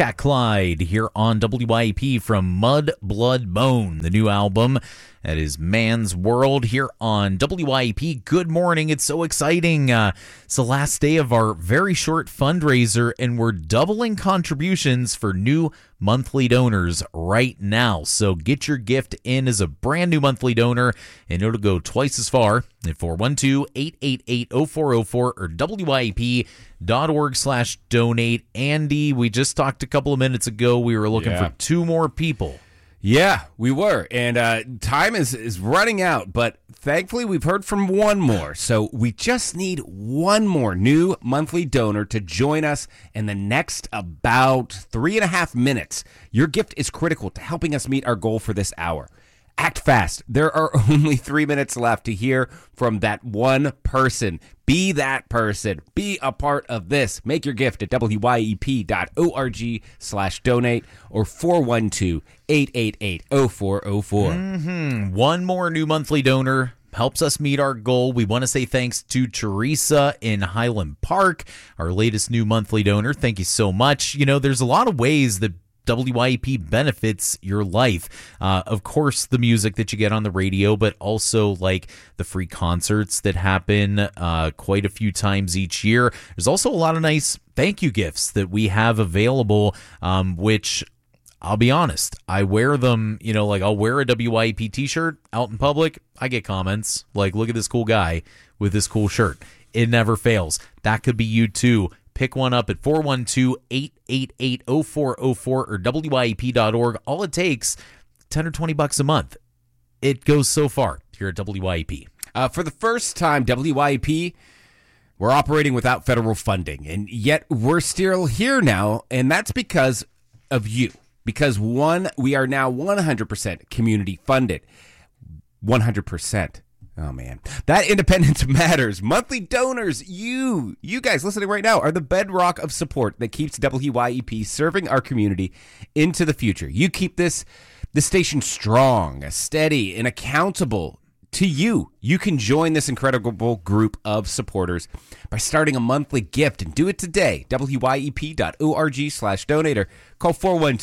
Cat Clyde here on WYAP from Mud, Blood, Bone, the new album. That is Man's World here on WYAP. Good morning. It's so exciting. It's the last day of our very short fundraiser, and we're doubling contributions for new monthly donors right now. So get your gift in as a brand new monthly donor, and it'll go twice as far at 412-888-0404 or WYAP.org/donate. Andy, we just talked a couple of minutes ago. We were looking for 2 more people. Yeah, we were, and time is running out, but thankfully we've heard from one more, so we just need one more new monthly donor to join us in the next about 3.5 minutes. Your gift is critical to helping us meet our goal for this hour. Act fast. There are only 3 minutes left to hear from that one person. Be that person. Be a part of this. Make your gift at wyep.org/donate or 412-888-0404. One more new monthly donor helps us meet our goal. We want to say thanks to Teresa in Highland Park, our latest new monthly donor. Thank you so much. You know, there's a lot of ways that WYAP benefits your life. Of course, the music that you get on the radio, but also like the free concerts that happen quite a few times each year. There's also a lot of nice thank you gifts that we have available, which I'll be honest, I wear them, you know, like I'll wear a WYAP t-shirt out in public. I get comments like, look at this cool guy with this cool shirt. It never fails. That could be you too. Pick one up at 412-888-0404 or WYAP.org. All it takes, $10 or $20 a month. It goes so far here at WYAP. For the first time, WYAP, we're operating without federal funding, and yet we're still here now, and that's because of you. Because we are now 100% community funded. 100%. Oh, man. That independence matters. Monthly donors, you guys listening right now, are the bedrock of support that keeps WYAP serving our community into the future. You keep this station strong, steady, and accountable to you. You can join this incredible group of supporters by starting a monthly gift, and do it today. WYAP.org/donate or call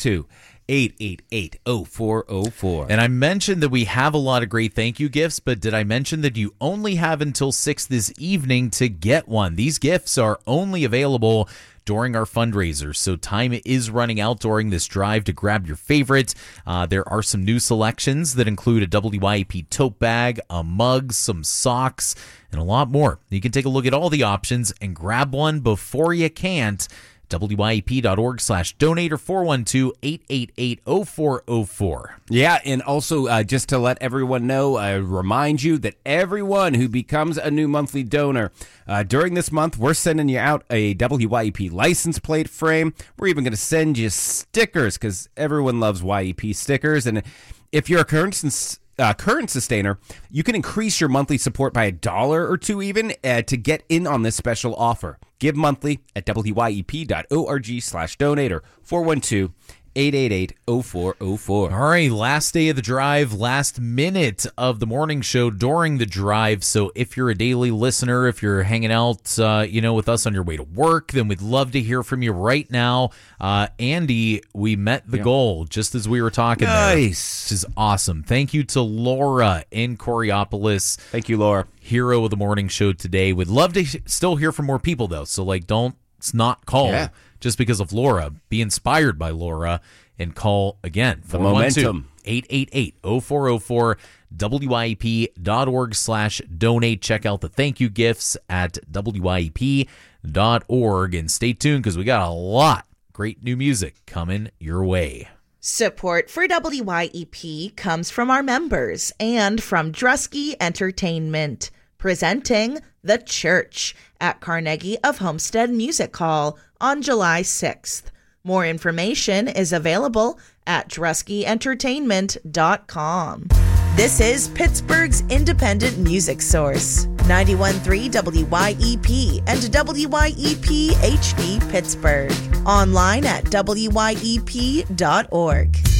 412-888-0404. And I mentioned that we have a lot of great thank you gifts, but did I mention that you only have until 6 this evening to get one? These gifts are only available during our fundraiser, so time is running out during this drive to grab your favorites. There are some new selections that include a WYAP tote bag, a mug, some socks, and a lot more. You can take a look at all the options and grab one before you can't. WYAP.org/donate or 412-888-0404. Yeah, and also just to let everyone know, I remind you that everyone who becomes a new monthly donor during this month, we're sending you out a WYAP license plate frame. We're even going to send you stickers because everyone loves YAP stickers. And if you're a current sustainer, you can increase your monthly support by $1 or $2 even to get in on this special offer. Give monthly at WYAP.org/donate or 412-888-0404. All right, last day of the drive, last minute of the morning show during the drive. So if you're a daily listener, if you're hanging out, with us on your way to work, then we'd love to hear from you right now. Andy, we met the goal just as we were talking there. Nice. Which is awesome. Thank you to Laura in Coriopolis. Thank you, Laura. Hero of the morning show today. We'd love to still hear from more people, though. So, don't not call just because of Laura. Be inspired by Laura and call again. The momentum. 888-0404, WYAP.org/donate. Check out the thank you gifts at WYAP.org. And stay tuned because we got a lot great new music coming your way. Support for WYAP comes from our members and from Drusky Entertainment, presenting The Church at Carnegie of Homestead Music Hall on July 6th. More information is available at druskyentertainment.com. This is Pittsburgh's independent music source, 91.3 WYEP and WYEP HD Pittsburgh. Online at WYEP.org.